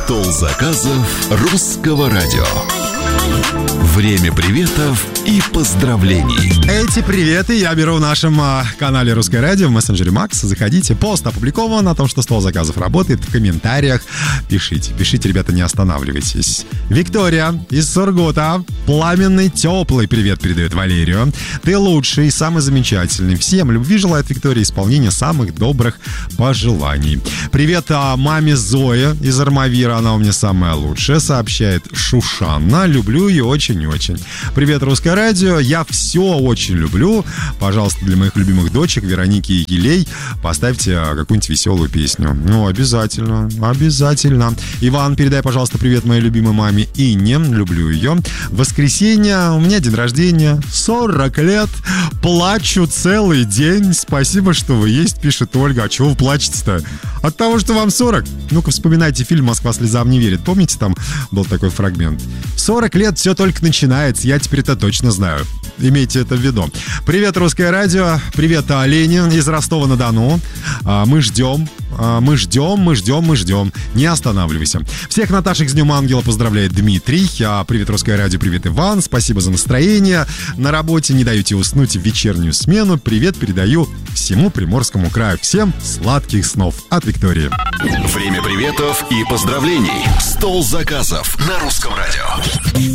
Стол заказов русского радио. Время приветов и поздравлений. Эти приветы я беру в нашем канале Русское радио в мессенджере Макс. Заходите, пост опубликован о том, что стол заказов работает. В комментариях пишите, ребята, не останавливайтесь. Виктория из Сургута пламенный, теплый привет передает Валерию. Ты лучший, самый замечательный. Всем любви желает Виктория, исполнения самых добрых пожеланий. Привет маме Зое из Армавира, она у меня самая лучшая, сообщает Шушанна. Люблю ее очень-очень. Привет, Русское радио. Я все очень люблю. Пожалуйста, для моих любимых дочек Вероники и Елей поставьте какую-нибудь веселую песню. Ну, обязательно. Иван, передай, пожалуйста, привет моей любимой маме Инне. Люблю ее. В воскресенье у меня день рождения. 40 лет. Плачу целый день. Спасибо, что вы есть, пишет Ольга. А чего вы плачете-то? От того, что вам 40? Ну-ка, вспоминайте фильм «Москва слезам не верит». Помните, там был такой фрагмент? 40 лет все только начинается. Я теперь это точно знаю. Имейте это в виду. Привет, Русское радио. Привет, Ленин из Ростова-на-Дону. Мы ждем. Не останавливайся. Всех Наташек с Днем Ангела поздравляет Дмитрий. Привет, Русское радио. Привет, Иван. Спасибо за настроение. На работе не даете уснуть в вечернюю смену. Привет передаю всему Приморскому краю. Всем сладких снов от Виктории. Время приветов и поздравлений. Стол заказов на Русском радио.